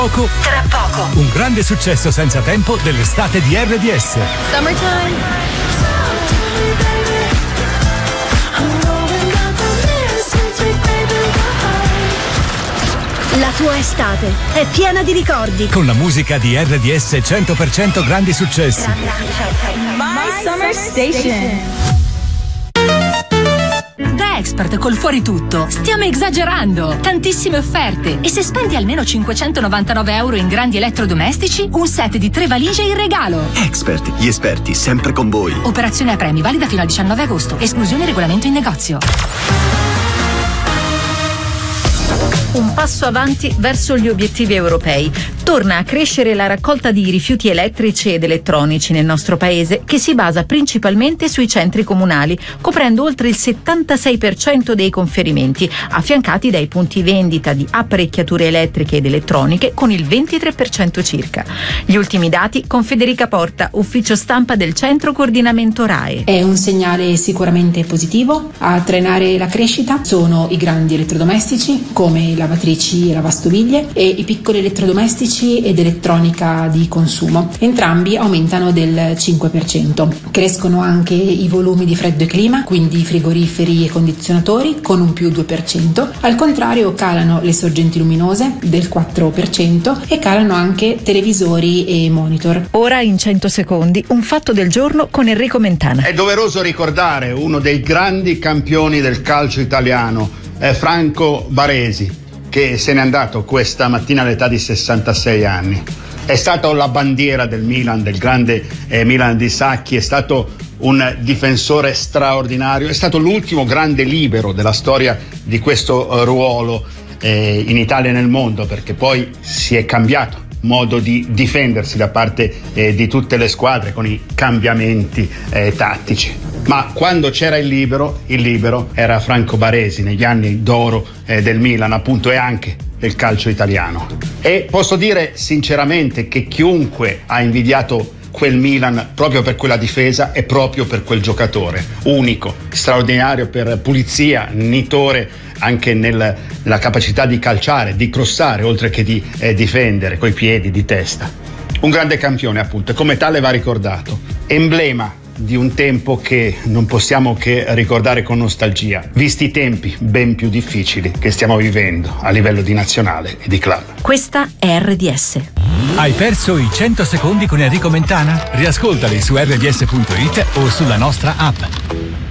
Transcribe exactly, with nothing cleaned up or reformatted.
Poco, tra poco. Un grande successo senza tempo dell'estate di R D S. Summertime. La tua estate è piena di ricordi. Con la musica di R D S cento per cento grandi successi. My Summer Station. Da Expert col fuori tutto stiamo esagerando, tantissime offerte, e se spendi almeno cinquecentonovantanove euro in grandi elettrodomestici, un set di tre valigie in regalo. Expert, gli esperti sempre con voi. Operazione a premi valida fino al diciannove agosto. Esclusione regolamento in negozio. Un passo avanti verso gli obiettivi europei. Torna a crescere la raccolta di rifiuti elettrici ed elettronici nel nostro paese, che si basa principalmente sui centri comunali, coprendo oltre il settantasei per cento dei conferimenti, affiancati dai punti vendita di apparecchiature elettriche ed elettroniche con il ventitré per cento circa. Gli ultimi dati con Federica Porta, ufficio stampa del Centro Coordinamento R A E. È un segnale sicuramente positivo. A trainare la crescita sono i grandi elettrodomestici come lavatrici e lavastoviglie e i piccoli elettrodomestici ed elettronica di consumo. Entrambi aumentano del cinque per cento. Crescono anche i volumi di freddo e clima, quindi frigoriferi e condizionatori, con un più due per cento. Al contrario calano le sorgenti luminose del quattro per cento e calano anche televisori e monitor. Ora in cento secondi un fatto del giorno con Enrico Mentana. È doveroso ricordare uno dei grandi campioni del calcio italiano, eh, Franco Baresi, che se n'è andato questa mattina all'età di sessantasei anni. È stato la bandiera del Milan, del grande eh, Milan di Sacchi, è stato un difensore straordinario, è stato l'ultimo grande libero della storia di questo uh, ruolo eh, in Italia e nel mondo, perché poi si è cambiato modo di difendersi da parte eh, di tutte le squadre con i cambiamenti eh, tattici. Ma quando c'era il libero, il libero era Franco Baresi negli anni d'oro eh, del Milan, appunto, e anche del calcio italiano. E posso dire sinceramente che chiunque ha invidiato quel Milan proprio per quella difesa e proprio per quel giocatore unico, straordinario per pulizia, nitore anche nel, nella capacità di calciare, di crossare, oltre che di eh, difendere coi piedi, di testa. Un grande campione, appunto, e come tale va ricordato. Emblema di un tempo che non possiamo che ricordare con nostalgia, visti i tempi ben più difficili che stiamo vivendo a livello di nazionale e di club. Questa è R D S. Hai perso i cento secondi con Enrico Mentana? Riascoltali su R D S punto it o sulla nostra app.